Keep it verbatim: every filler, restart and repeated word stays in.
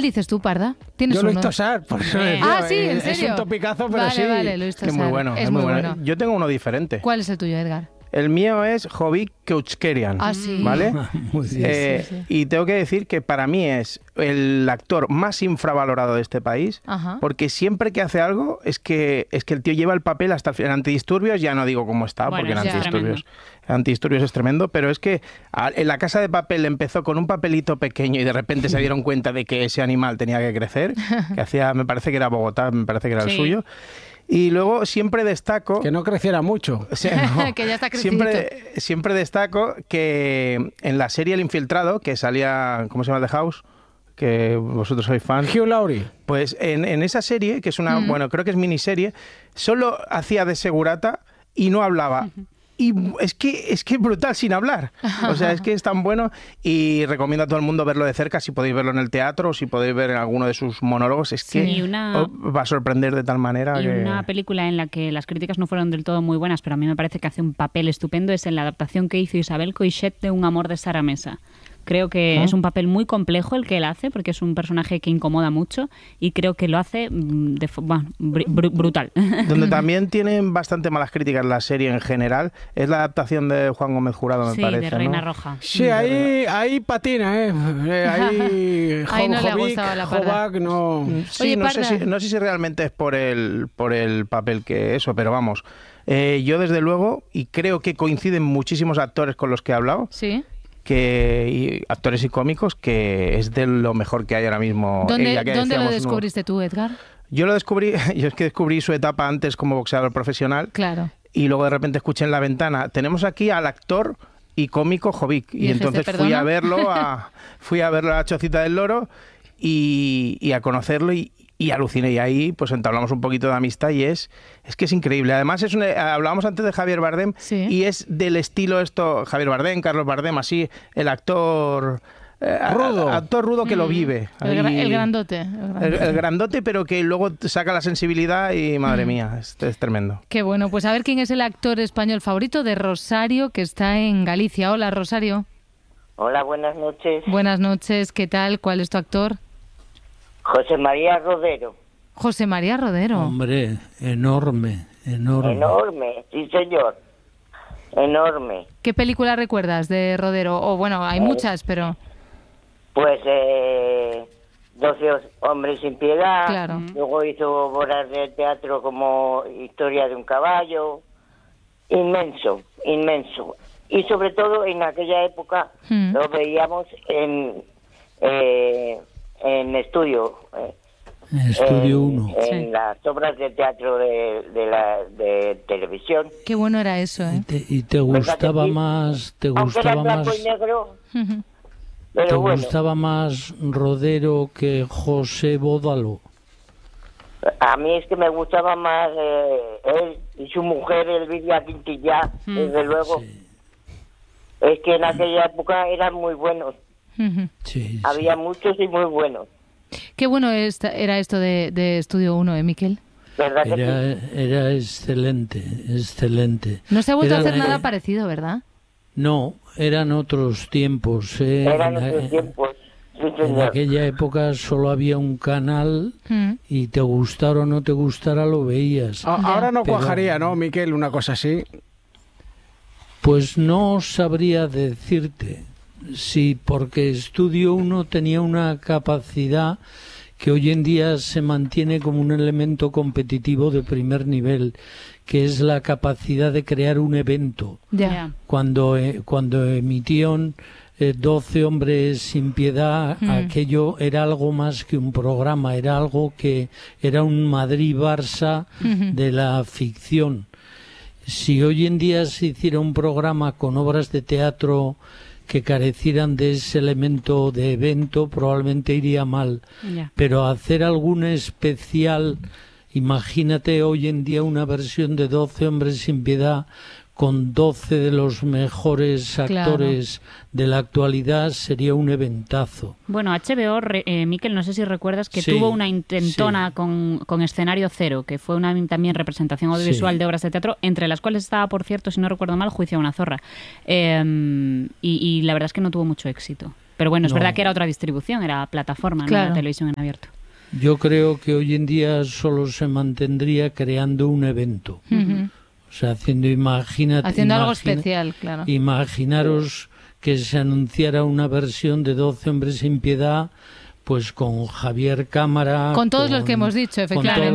dices tú, Parda? ¿Tienes Yo lo he uno? visto Sar, por eso Eh. decía, Ah, sí, ¿en es serio? un topicazo, pero vale, sí. Vale, lo he visto Es muy Sar. bueno, Es, es muy muy bueno. bueno. Yo tengo uno diferente. ¿Cuál es el tuyo, Edgar? El mío es Jovic Keuchkerian, Ah, sí. ¿vale? Muy bien. Eh, Sí, sí. Y tengo que decir que para mí es el actor más infravalorado de este país, Ajá. porque siempre que hace algo es que es que el tío lleva el papel hasta el final. En Antidisturbios ya no digo cómo está, Bueno, porque en sí, es Antidisturbios, Antidisturbios es tremendo, pero es que a- en La Casa de Papel empezó con un papelito pequeño y de repente se dieron cuenta de que ese animal tenía que crecer, que hacía, me parece que era Bogotá, me parece que era el Sí. suyo. Y luego siempre destaco... Que no creciera mucho. O sea, no. Que ya está crecidito. siempre, siempre destaco que en la serie El Infiltrado, que salía, ¿cómo se llama? The House, que vosotros sois fans. Hugh Laurie. Pues en, en esa serie, que es una, Mm. bueno, creo que es miniserie, solo hacía de segurata y no hablaba. Y es que es que es brutal sin hablar. O sea, es que es tan bueno y recomiendo a todo el mundo verlo de cerca, si podéis verlo en el teatro o si podéis ver en alguno de sus monólogos. Es que Sí, una- os va a sorprender de tal manera Y que... una película en la que las críticas no fueron del todo muy buenas, pero a mí me parece que hace un papel estupendo, es en la adaptación que hizo Isabel Coixet de Un amor de Sara Mesa. Creo que ¿Ah? es un papel muy complejo el que él hace, porque es un personaje que incomoda mucho y creo que lo hace mm, de, fo- bueno, br- br- brutal. Donde también tienen bastante malas críticas la serie en general es la adaptación de Juan Gómez Jurado, me sí, parece, de Reina ¿no? Roja. Sí, ahí, ahí patina, ¿eh? Eh, Ahí, Ahí no le Jovic, gustaba la Parda. Jovac, no... Sí, Oye, no sé, Parda. si, no sé si realmente es por el, por el papel que eso, pero vamos. Eh, yo desde luego, y creo que coinciden muchísimos actores con los que he hablado, Sí. que y actores y cómicos, que es de lo mejor que hay ahora mismo. ¿Dónde, Ella, que ¿dónde lo decíamos, descubriste tú, Edgar? no. Yo lo descubrí, yo es que descubrí su etapa antes como boxeador profesional Claro. y luego de repente escuché en la ventana, tenemos aquí al actor y cómico Jovic. Y, Y dijiste, entonces fui ¿perdona? a verlo a fui a verlo a la Chocita del Loro y, y a conocerlo y, y aluciné. Y ahí pues entablamos un poquito de amistad y es, es que es increíble. Además, es una- hablábamos antes de Javier Bardem Sí. y es del estilo esto, Javier Bardem, Carlos Bardem, así, el actor... eh, a- Rudo. a- actor rudo que lo vive. Mm. El, gra- Ahí- el grandote. el el, grandote. el grandote, pero que luego saca la sensibilidad y madre mía, es, es tremendo. Qué bueno. Pues a ver quién es el actor español favorito de Rosario, que está en Galicia. Hola, Rosario. Hola, buenas noches. Buenas noches. ¿Qué tal? ¿Cuál es tu actor? José María Rodero. José María Rodero. Hombre, enorme, enorme. Enorme, sí señor. Enorme. ¿Qué película recuerdas de Rodero? O bueno, hay muchas, pero... Pues eh, doce hombres sin piedad. Claro. Luego hizo obras de teatro como Historia de un caballo. Inmenso, inmenso. Y sobre todo en aquella época Mm. lo veíamos en, eh, en estudio. eh, Estudio en, uno. En Sí. las obras de teatro de, de la de televisión. Qué bueno era eso, ¿Y ¿eh? te, y te ¿Verdad gustaba que sí? más, te Aunque era gustaba en blanco más, y negro, Ujú. pero te bueno, gustaba más Rodero que José Bódalo? a mí es que me gustaba más eh, él y su mujer, Elvira Quintillá, desde luego. Es que en aquella época eran muy buenos. Ujú. Sí, Había sí. muchos y muy buenos. Qué bueno esta- era esto de, de Estudio uno, ¿eh, Miquel? ¿Verdad que Era, sí? era excelente, excelente. No se ha vuelto a Eran, hacer nada eh, parecido, ¿verdad? No, eran otros tiempos. eh. Eran En la- otros tiempos. Sí, En señor. aquella época solo había un canal Mm. y te gustara o no te gustara lo veías. A- Ahora no Pero- cuajaría, ¿no, Miquel? Una cosa así. Pues no sabría decirte. Sí, porque Estudio uno tenía una capacidad que hoy en día se mantiene como un elemento competitivo de primer nivel, que es la capacidad de crear un evento. Ya. Ya. Cuando, eh, cuando emitieron eh, doce hombres sin piedad, Mm. aquello era algo más que un programa, era algo que era un Madrid-Barça Ujú. de la ficción. Si hoy en día se hiciera un programa con obras de teatro que carecieran de ese elemento de evento, probablemente iría mal. Ya. Pero hacer algún especial, imagínate hoy en día una versión de doce hombres sin piedad con doce de los mejores Claro. actores de la actualidad, sería un eventazo. Bueno, H B O, re- eh, Miquel, no sé si recuerdas que Sí, tuvo una intentona sí. con, con Escenario Cero, que fue una también representación audiovisual Sí. de obras de teatro, entre las cuales estaba, por cierto, si no recuerdo mal, Juicio a una zorra. Eh, y, y la verdad es que no tuvo mucho éxito. Pero bueno, es No. verdad que era otra distribución, era plataforma, Claro. no era televisión en abierto. Yo creo que hoy en día solo se mantendría creando un evento. Ujú. O sea, haciendo, imagínate, Haciendo algo imagina- especial, claro. Imaginaros que se anunciara una versión de doce hombres sin piedad, pues con Javier Cámara. Con todos los que hemos dicho, con efectivamente.